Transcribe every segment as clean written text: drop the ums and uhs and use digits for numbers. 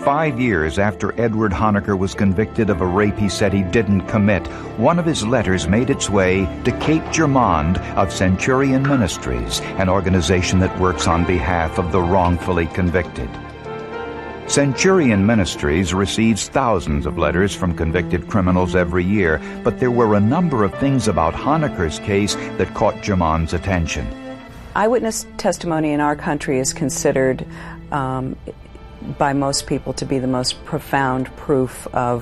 5 years after Edward Honaker was convicted of a rape he said he didn't commit, one of his letters made its way to Kate Germond of Centurion Ministries, an organization that works on behalf of the wrongfully convicted. Centurion Ministries receives thousands of letters from convicted criminals every year, but there were a number of things about Honaker's case that caught Germond's attention. Eyewitness testimony in our country is considered by most people to be the most profound proof of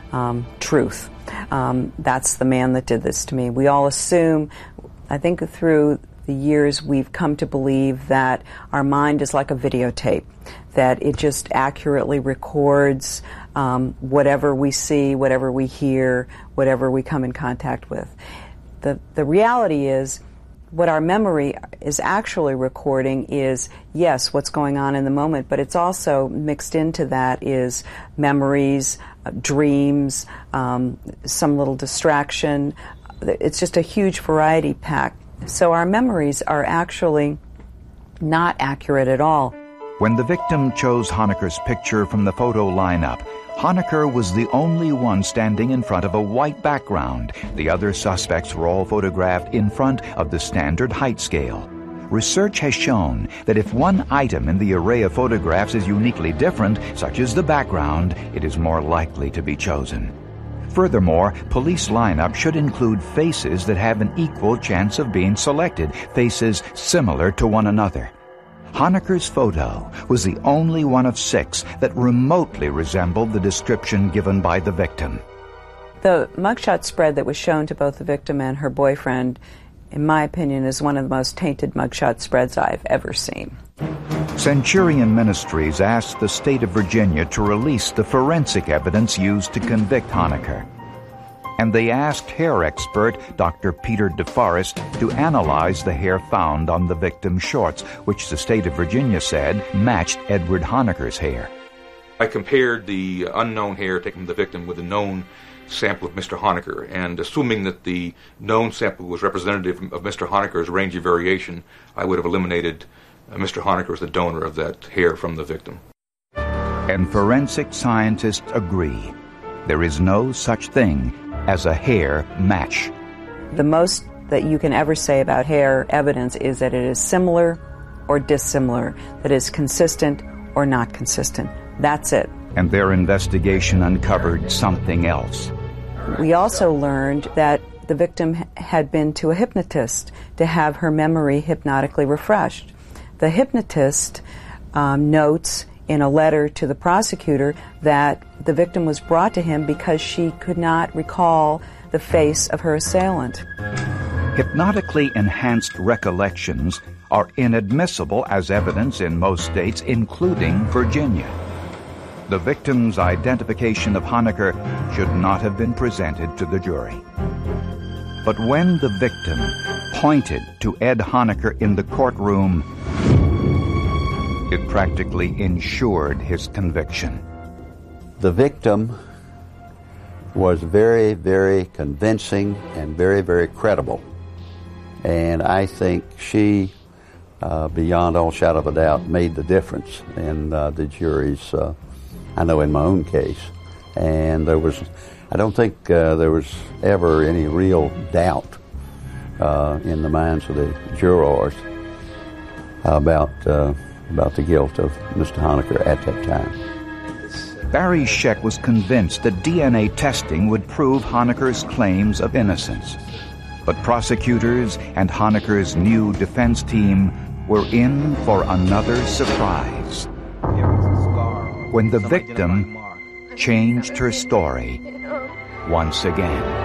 truth. That's the man that did this to me. We all assume, I think through the years we've come to believe that our mind is like a videotape, that it just accurately records whatever we see, whatever we hear, whatever we come in contact with. The reality is, what our memory is actually recording is, yes, what's going on in the moment, but it's also mixed into that is memories, dreams, some little distraction. It's just a huge variety pack. So our memories are actually not accurate at all. When the victim chose Honaker's picture from the photo lineup, Honaker was the only one standing in front of a white background. The other suspects were all photographed in front of the standard height scale. Research has shown that if one item in the array of photographs is uniquely different, such as the background, it is more likely to be chosen. Furthermore, police lineup should include faces that have an equal chance of being selected, faces similar to one another. Honaker's photo was the only one of 6 that remotely resembled the description given by the victim. The mugshot spread that was shown to both the victim and her boyfriend, in my opinion, is one of the most tainted mugshot spreads I've ever seen. Centurion Ministries asked the state of Virginia to release the forensic evidence used to convict Honaker. And they asked hair expert Dr. Peter DeForest to analyze the hair found on the victim's shorts, which the state of Virginia said matched Edward Honaker's hair. I compared the unknown hair taken from the victim with the known sample of Mr. Honaker, and assuming that the known sample was representative of Mr. Honaker's range of variation, I would have eliminated Mr. Honaker as the donor of that hair from the victim. And forensic scientists agree. There is no such thing as a hair match. The most that you can ever say about hair evidence is that it is similar or dissimilar, that it is consistent or not consistent. That's it. And their investigation uncovered something else. We also learned that the victim had been to a hypnotist to have her memory hypnotically refreshed. The hypnotist notes in a letter to the prosecutor that the victim was brought to him because she could not recall the face of her assailant. Hypnotically enhanced recollections are inadmissible as evidence in most states, including Virginia. The victim's identification of Honaker should not have been presented to the jury. But when the victim pointed to Ed Honaker in the courtroom, it practically ensured his conviction. The victim was very, very convincing and very, very credible. And I think she, beyond all shadow of a doubt, made the difference in the jury's, I know in my own case. And I don't think there was ever any real doubt in the minds of the jurors about the guilt of Mr. Honaker at that time. Barry Scheck was convinced that DNA testing would prove Honaker's claims of innocence. But prosecutors and Honaker's new defense team were in for another surprise. When the victim changed her story once again.